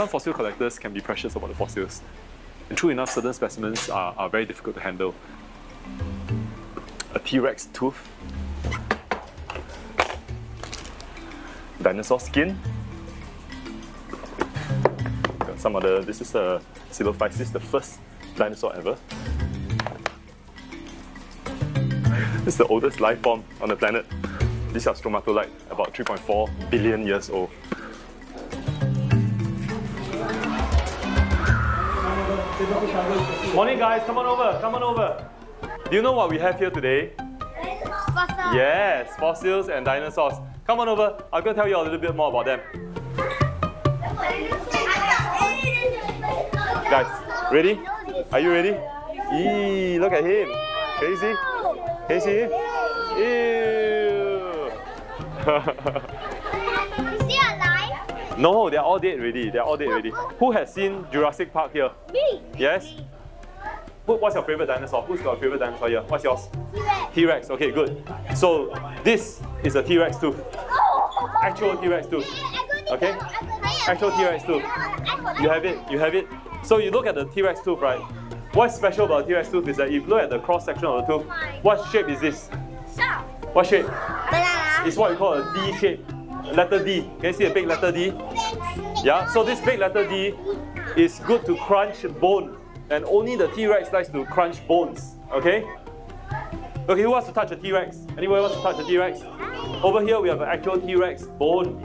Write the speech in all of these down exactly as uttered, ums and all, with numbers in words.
some fossil collectors can be precious about the fossils. And true enough, certain specimens are, are very difficult to handle. A T-Rex tooth, dinosaur skin, got some other, this is a Silophysis, the first dinosaur ever. This is the oldest life form on the planet. These are stromatolite, about three point four billion years old. Morning guys, come on over, come on over. Do you know what we have here today? Fossils. Yes, fossils and dinosaurs. Come on over, I'm going to tell you a little bit more about them. Guys, ready? Are you ready? Eee, look at him. Can you see? Can you see him? Ew. Is he alive? No, they're all dead already. They're all dead already. Who has seen Jurassic Park here? Me. Yes? Who, what's your favorite dinosaur? Who's got a favorite dinosaur here? What's yours? T-Rex. T-Rex, okay, good. So, this is a T-Rex tooth. Actual T-Rex tooth. Okay? Actual T-Rex tooth. You have it, you have it. So you look at the T-Rex tooth, right? What's special about the T-Rex tooth is that if you look at the cross-section of the tooth, what shape is this? What shape? Banana. It's what we call a D shape. Letter D. Can you see a big letter D? Yeah, so this big letter D is good to crunch bone. And only the T-Rex likes to crunch bones. Okay? Okay, who wants to touch a T-Rex? Anybody wants to touch a T-Rex? Over here we have an actual T-Rex bone.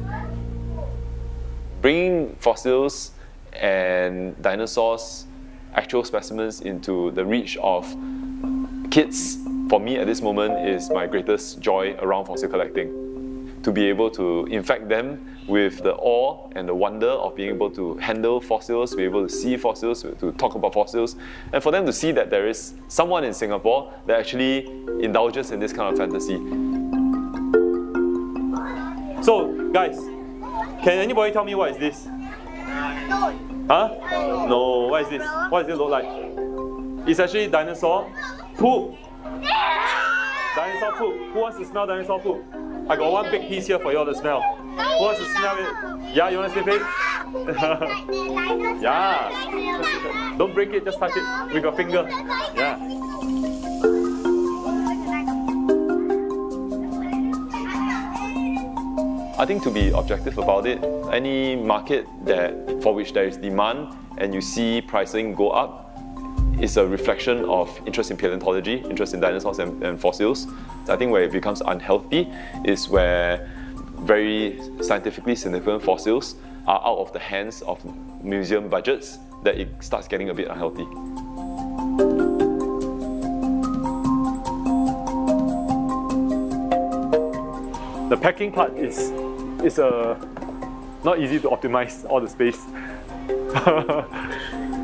Bringing fossils and dinosaurs, actual specimens, into the reach of kids, for me at this moment, is my greatest joy around fossil collecting. To be able to infect them with the awe and the wonder of being able to handle fossils, be able to see fossils, to talk about fossils, and for them to see that there is someone in Singapore that actually indulges in this kind of fantasy. So, guys, can anybody tell me what is this? No. Huh? No, what is this? What does it look like? It's actually dinosaur poop. Dinosaur poop. Who wants to smell dinosaur poop? I got one big piece here for you all to smell. Who wants to smell it? Yeah, you want to sniff it? Yeah. Don't break it, just touch it with your finger. Yeah. I think to be objective about it, any market that for which there is demand and you see pricing go up is a reflection of interest in paleontology, interest in dinosaurs and, and fossils. I think where it becomes unhealthy is where very scientifically significant fossils are out of the hands of museum budgets, that it starts getting a bit unhealthy. The packing part is, is uh, not easy to optimize all the space.